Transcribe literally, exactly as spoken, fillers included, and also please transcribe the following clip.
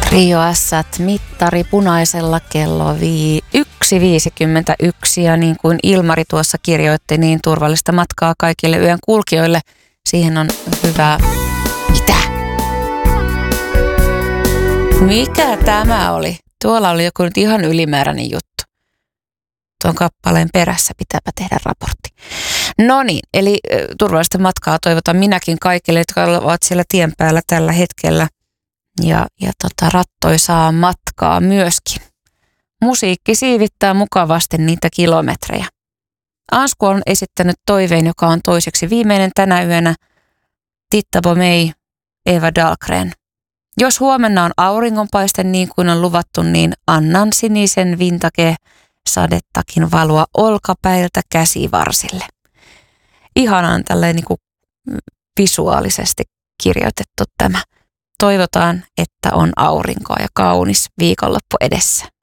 Rio Ässät, mittari punaisella kello vii, yksi viisikymmentäyksi ja niin kuin Ilmari tuossa kirjoitti, niin turvallista matkaa kaikille yön kulkijoille. Siihen on hyvää... Mitä? Mikä tämä oli? Tuolla oli joku nyt ihan ylimääräinen juttu. Tuon kappaleen perässä pitääpä tehdä raportti. No niin, eli turvallista matkaa toivotan minäkin kaikille, jotka ovat siellä tien päällä tällä hetkellä. Ja, ja tota, rattoisaa matkaa myöskin. Musiikki siivittää mukavasti niitä kilometrejä. Ansku on esittänyt toiveen, joka on toiseksi viimeinen tänä yönä. Titta Bomei, Eva Dahlgren. Jos huomenna on auringonpaiste niin kuin on luvattu, niin annan sinisen vintage sadettakin valua olkapäiltä käsivarsille. Ihanaan tälleen niin kuin visuaalisesti kirjoitettu tämä. Toivotaan, että on aurinkoa ja kaunis viikonloppu edessä.